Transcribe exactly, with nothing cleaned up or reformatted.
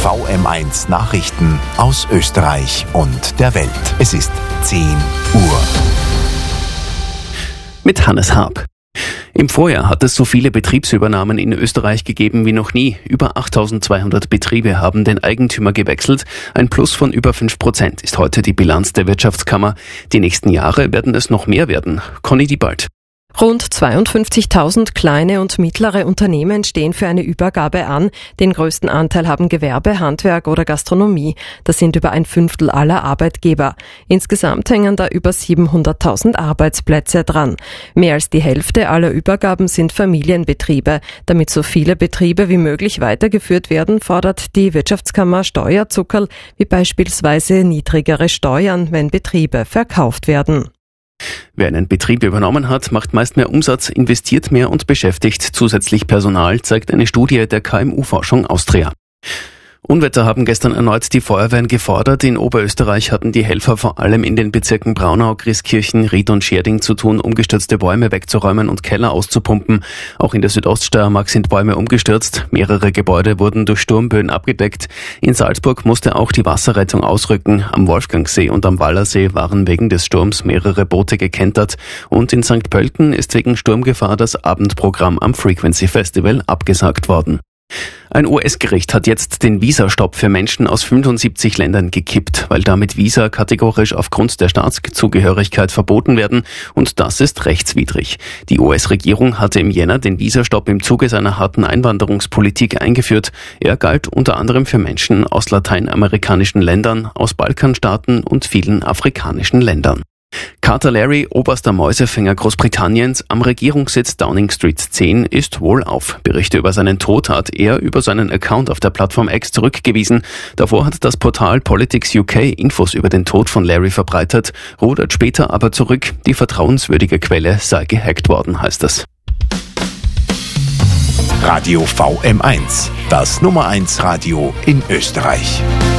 V M eins Nachrichten aus Österreich und der Welt. Es ist zehn Uhr. Mit Hannes Haab. Im Vorjahr hat es so viele Betriebsübernahmen in Österreich gegeben wie noch nie. Über achttausendzweihundert Betriebe haben den Eigentümer gewechselt. Ein Plus von über fünf Prozent ist heute die Bilanz der Wirtschaftskammer. Die nächsten Jahre werden es noch mehr werden. Conny Diebald. Rund zweiundfünfzigtausend kleine und mittlere Unternehmen stehen für eine Übergabe an. Den größten Anteil haben Gewerbe, Handwerk oder Gastronomie. Das sind über ein Fünftel aller Arbeitgeber. Insgesamt hängen da über siebenhunderttausend Arbeitsplätze dran. Mehr als die Hälfte aller Übergaben sind Familienbetriebe. Damit so viele Betriebe wie möglich weitergeführt werden, fordert die Wirtschaftskammer Steuerzuckerl, wie beispielsweise niedrigere Steuern, wenn Betriebe verkauft werden. Wer einen Betrieb übernommen hat, macht meist mehr Umsatz, investiert mehr und beschäftigt zusätzlich Personal, zeigt eine Studie der K M U-Forschung Austria. Unwetter haben gestern erneut die Feuerwehren gefordert. In Oberösterreich hatten die Helfer vor allem in den Bezirken Braunau, Grieskirchen, Ried und Scherding zu tun, umgestürzte Bäume wegzuräumen und Keller auszupumpen. Auch in der Südoststeiermark sind Bäume umgestürzt. Mehrere Gebäude wurden durch Sturmböen abgedeckt. In Salzburg musste auch die Wasserrettung ausrücken. Am Wolfgangsee und am Wallersee waren wegen des Sturms mehrere Boote gekentert. Und in Sankt Pölten ist wegen Sturmgefahr das Abendprogramm am Frequency Festival abgesagt worden. Ein U S-Gericht hat jetzt den Visastopp für Menschen aus fünfundsiebzig Ländern gekippt, weil damit Visa kategorisch aufgrund der Staatszugehörigkeit verboten werden, und das ist rechtswidrig. Die U S-Regierung hatte im Jänner den Visastopp im Zuge seiner harten Einwanderungspolitik eingeführt. Er galt unter anderem für Menschen aus lateinamerikanischen Ländern, aus Balkanstaaten und vielen afrikanischen Ländern. Carter Larry, oberster Mäusefänger Großbritanniens, am Regierungssitz Downing Street zehn, ist wohlauf. Berichte über seinen Tod hat er über seinen Account auf der Plattform X zurückgewiesen. Davor hat das Portal Politics U K Infos über den Tod von Larry verbreitet, rudert später aber zurück. Die vertrauenswürdige Quelle sei gehackt worden, heißt es. Radio V M eins, das Nummer eins Radio in Österreich.